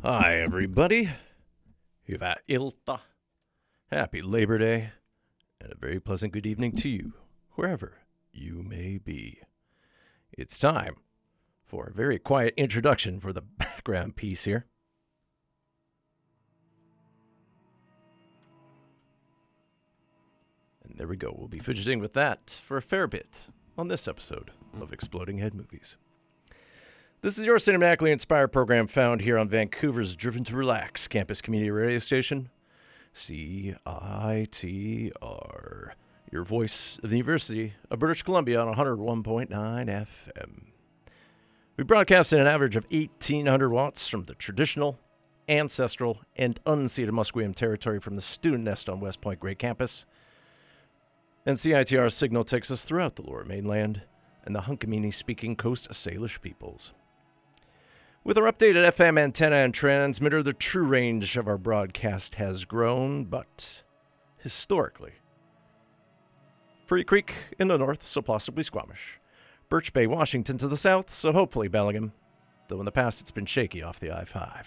Hi, everybody. Hyvää ilta. Happy Labor Day, and a very pleasant good evening to you, wherever you may be. It's time for a very quiet introduction for the background piece here. And there we go. We'll be fidgeting with that for a fair bit on this episode of Exploding Head Movies. This is your cinematically inspired program found here on Vancouver's Driven to Relax campus community radio station, CITR, your voice of the University of British Columbia on 101.9 FM. We broadcast at an average of 1,800 watts from the traditional, ancestral, and unceded Musqueam territory from the student nest on West Point Great Campus. And CITR's signal takes us throughout the Lower Mainland and the Hunkaminam-speaking Coast Salish peoples. With our updated FM antenna and transmitter, the true range of our broadcast has grown, but historically. Furry Creek in the north, so possibly Squamish. Birch Bay, Washington to the south, so hopefully Bellingham, though in the past it's been shaky off the I-5.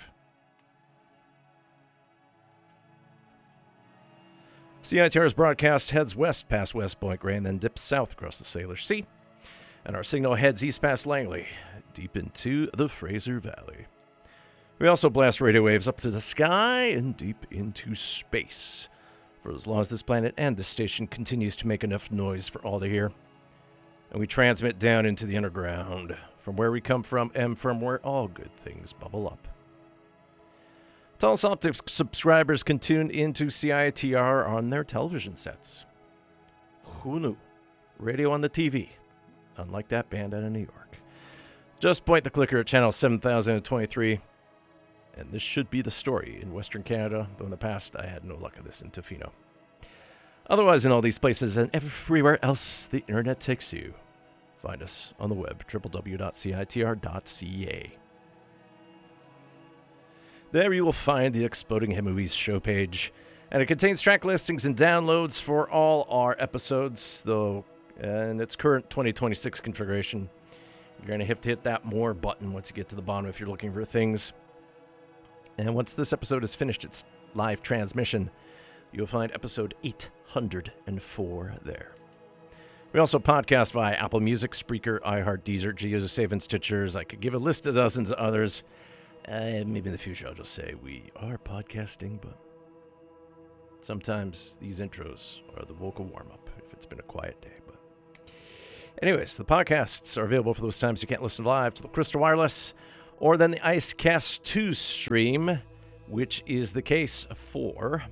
CITR's broadcast heads west past West Point Grey and then dips south across the Salish Sea. And our signal heads east past Langley, deep into the Fraser Valley. We also blast radio waves up to the sky and deep into space, for as long as this planet and this station continues to make enough noise for all to hear. And we transmit down into the underground, from where we come from and from where all good things bubble up. Tulsa Optics subscribers can tune into CITR on their television sets. Who knew? Radio on the TV. Unlike that band out of New York. Just point the clicker at channel 7023, and this should be the story in Western Canada, though in the past I had no luck of this in Tofino. Otherwise, in all these places and everywhere else the internet takes you, find us on the web, www.citr.ca. There you will find the Exploding Head Movies show page, and it contains track listings and downloads for all our episodes, though in its current 2026 configuration. You're going to have to hit that more button once you get to the bottom if you're looking for things. And once this episode has finished its live transmission, you'll find episode 804 there. We also podcast via Apple Music, Spreaker, iHeart, Deezer, GeoSave, and Stitchers. I could give a list of dozens of others. Maybe in the future I'll just say we are podcasting, but sometimes these intros are the vocal warm-up if it's been a quiet day. Anyways, the podcasts are available for those times you can't listen live to the Crystal Wireless, or then the IceCast 2 stream, which is the case for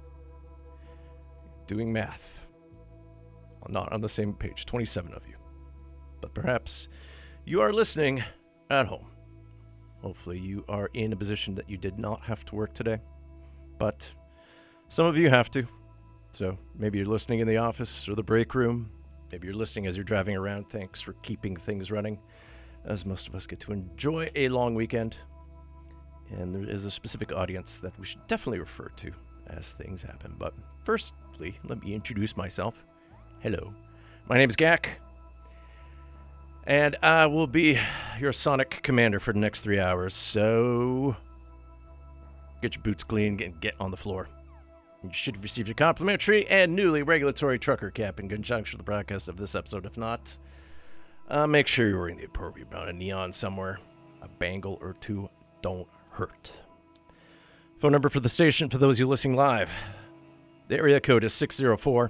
doing math. Well, not on the same page, 27 of you. But perhaps you are listening at home. Hopefully you are in a position that you did not have to work today, but some of you have to. So maybe you're listening in the office or the break room. Maybe you're listening as you're driving around. Thanks for keeping things running, as most of us get to enjoy a long weekend. And there is a specific audience that we should definitely refer to as things happen. But firstly, let me introduce myself. Hello, my name is Gak, and I will be your Sonic commander for the next 3 hours. So get your boots clean and get on the floor. You should receive your complimentary and newly regulatory trucker cap in conjunction with the broadcast of this episode. If not, make sure you're wearing the appropriate amount of neon somewhere. A bangle or two don't hurt. Phone number for the station for those of you listening live. The area code is 604.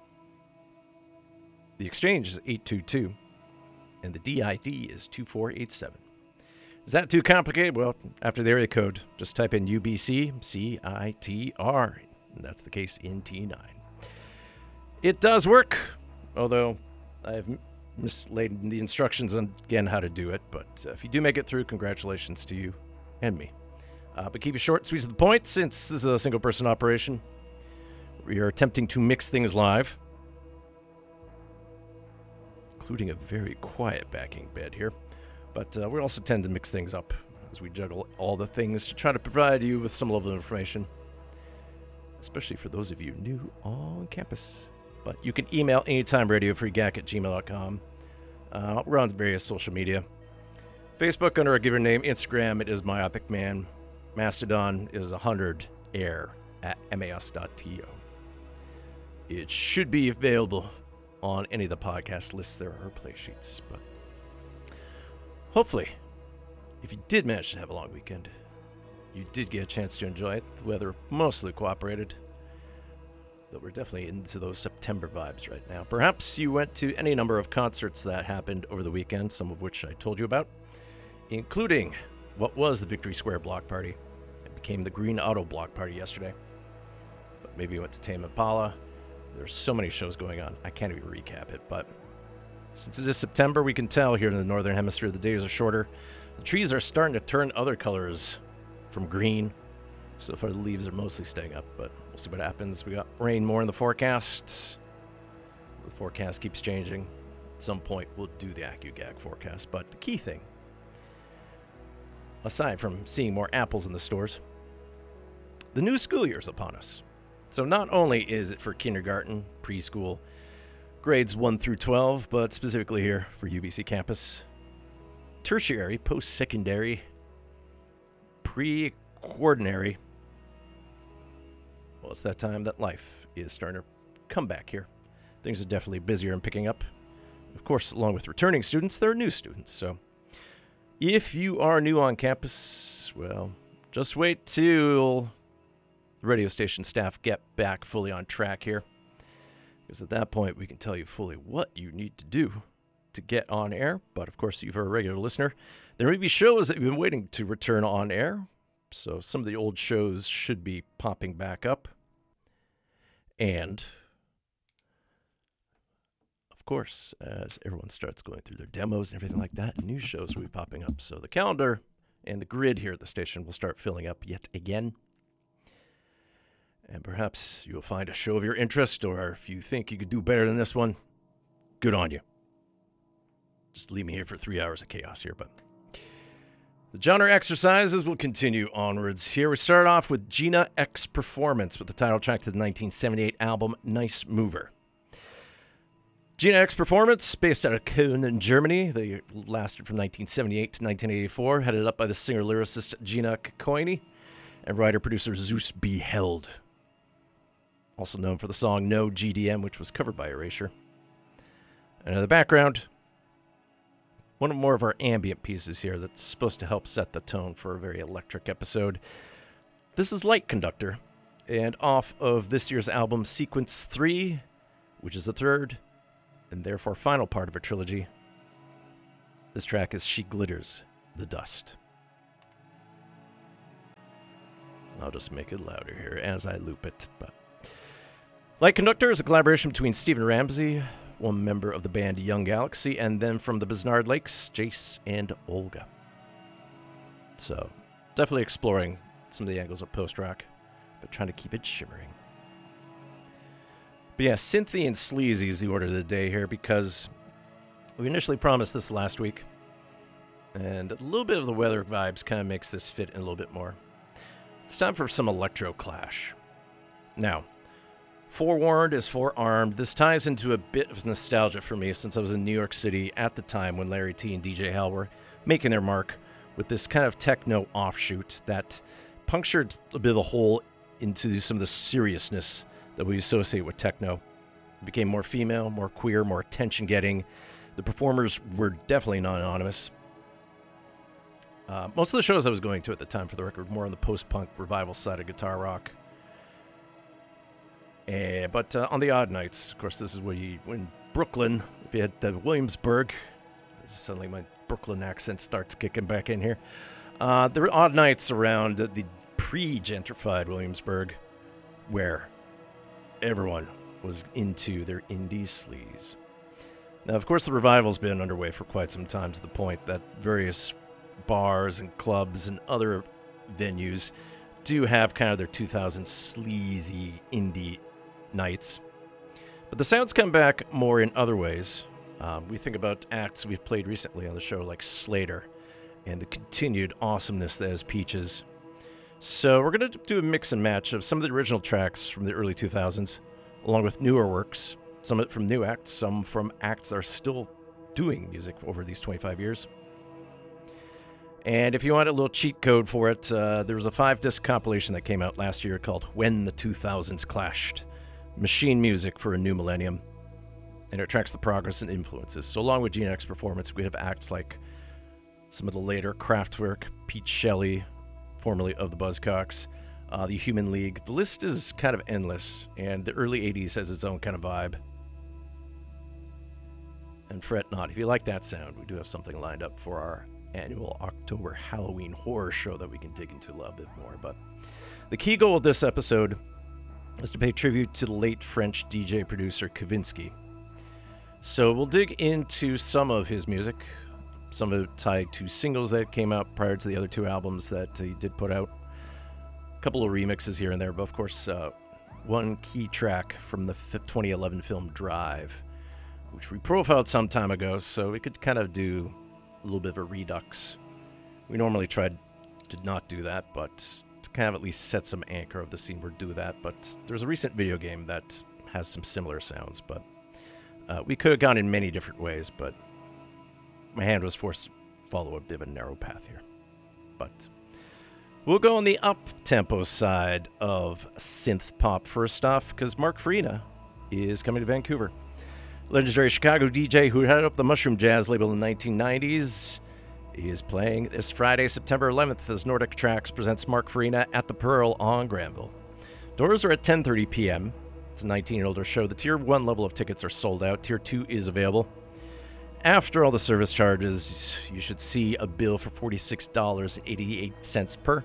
The exchange is 822. And the DID is 2487. Is that too complicated? Well, after the area code, just type in UBC CITR. And that's the case in T9. It does work, although I have mislaid the instructions on, again, how to do it. But if you do make it through, congratulations to you and me. But keep it short, sweet to the point, since this is a single-person operation. We are attempting to mix things live, including a very quiet backing bed here. But we also tend to mix things up as we juggle all the things to try to provide you with some level of information, especially for those of you new on campus. But you can email anytimeradio@gmail.com. We're on various social media. Facebook under our given name. Instagram, it is Myopic Man. Mastodon is 100 air at mas.to. It should be available on any of the podcast lists there are play sheets, but hopefully, if you did manage to have a long weekend, you did get a chance to enjoy it. The weather mostly cooperated, though we're definitely into those September vibes right now. Perhaps you went to any number of concerts that happened over the weekend, some of which I told you about, including what was the Victory Square Block Party. It became the Green Auto Block Party yesterday. But maybe you went to Tame Impala. There's so many shows going on, I can't even recap it, but since it is September, we can tell here in the Northern Hemisphere the days are shorter. The trees are starting to turn other colors from green. So far, the leaves are mostly staying up, but we'll see what happens. We got rain more in the forecast. The forecast keeps changing. At some point, we'll do the AccuGag forecast, but the key thing, aside from seeing more apples in the stores, the new school year is upon us. So not only is it for kindergarten, preschool, grades 1 through 12, but specifically here for UBC campus, tertiary, post-secondary, pre-quaternary. Well, it's that time that life is starting to come back here. Things are definitely busier and picking up. Of course, along with returning students, there are new students. So if you are new on campus, well, just wait till the radio station staff get back fully on track here. Because at that point, we can tell you fully what you need to do to get on air. But of course, if you're a regular listener, there may be shows that you've been waiting to return on air. So some of the old shows should be popping back up. And of course, as everyone starts going through their demos and everything like that, new shows will be popping up. So the calendar and the grid here at the station will start filling up yet again. And perhaps you'll find a show of your interest, or if you think you could do better than this one, good on you. Just leave me here for 3 hours of chaos here, but the genre exercises will continue onwards here. We start off with Gina X Performance with the title track to the 1978 album Nice Mover. Gina X Performance, based out of Köln in Germany. They lasted from 1978 to 1984, headed up by the singer-lyricist Gina Kokoini and writer-producer Zeus B. Held. Also known for the song No GDM, which was covered by Erasure. And in the background, one of more of our ambient pieces here that's supposed to help set the tone for a very electric episode. This is Light Conductor, and off of this year's album Sequence 3, which is the third and therefore final part of a trilogy. This track is She Glitters the Dust. I'll just make it louder here as I loop it. But Light Conductor is a collaboration between Stephen Ramsey, one member of the band Young Galaxy, and then from the Biznard Lakes, Jace and Olga. So, definitely exploring some of the angles of post-rock, but trying to keep it shimmering. But yeah, synthy and sleazy is the order of the day here, because we initially promised this last week, and a little bit of the weather vibes kind of makes this fit in a little bit more. It's time for some electro clash. Now, forewarned is forearmed. This ties into a bit of nostalgia for me since I was in New York City at the time when Larry T and DJ Hell were making their mark with this kind of techno offshoot that punctured a bit of a hole into some of the seriousness that we associate with techno. It became more female, more queer, more attention-getting. The performers were definitely not anonymous. Most of the shows I was going to at the time, for the record, more on the post-punk revival side of guitar rock. But on the odd nights, of course, this is when Brooklyn, if you had Williamsburg, suddenly my Brooklyn accent starts kicking back in here. There were odd nights around the pre-gentrified Williamsburg where everyone was into their indie sleaze. Now, of course, the revival's been underway for quite some time, to the point that various bars and clubs and other venues do have kind of their 2000s sleazy indie nights. But the sounds come back more in other ways. We think about acts we've played recently on the show like Slater and the continued awesomeness that is Peaches. So we're going to do a mix and match of some of the original tracks from the early 2000s, along with newer works, some of it from new acts, some from acts that are still doing music over these 25 years. And if you want a little cheat code for it, there was a 5-disc compilation that came out last year called When the 2000s Clashed. Machine music for a new millennium. And it tracks the progress and influences. So along with Gene X Performance, we have acts like some of the later Kraftwerk, Pete Shelley, formerly of the Buzzcocks, the Human League. The list is kind of endless, and the early 80s has its own kind of vibe. And fret not, if you like that sound, we do have something lined up for our annual October Halloween horror show that we can dig into a little bit more. But the key goal of this episode is to pay tribute to the late French DJ producer Kavinsky. So we'll dig into some of his music, some of it tied to singles that came out prior to the other 2 albums that he did put out. A couple of remixes here and there, but of course, one key track from the 2011 film Drive, which we profiled some time ago, so we could kind of do a little bit of a redux. We normally try to not do that, but to kind of at least set some anchor of the scene, we'll do that. But there's a recent video game that has some similar sounds, but we could have gone in many different ways, but my hand was forced to follow a bit of a narrow path here. But we'll go on the up-tempo side of synth pop first off, because Mark Farina is coming to Vancouver. Legendary Chicago DJ who headed up the Mushroom Jazz label in the 1990s is playing this Friday, September 11th, as Nordic Tracks presents Mark Farina at the Pearl on Granville. Doors are at 10:30 p.m. It's a 19 and older show. The Tier 1 level of tickets are sold out. Tier 2 is available. After all the service charges, you should see a bill for $46.88 per.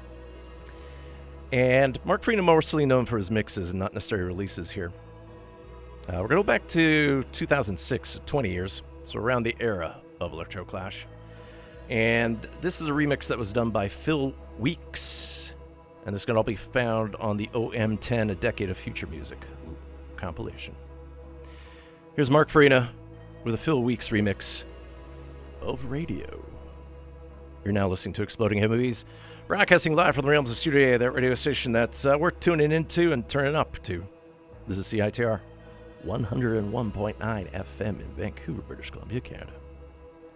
And Mark Farina mostly known for his mixes and not necessarily releases here. We're going to go back to 2006, 20 years, so around the era of Electroclash. And this is a remix that was done by Phil Weeks, and it's going to all be found on the OM10, A Decade of Future Music compilation. Here's Mark Farina with a Phil Weeks remix of Radio. You're now listening to Exploding Head Movies, broadcasting live from the realms of Studio A, that radio station that's worth tuning into and turning up to. This is CITR 101.9 FM in Vancouver, British Columbia, Canada.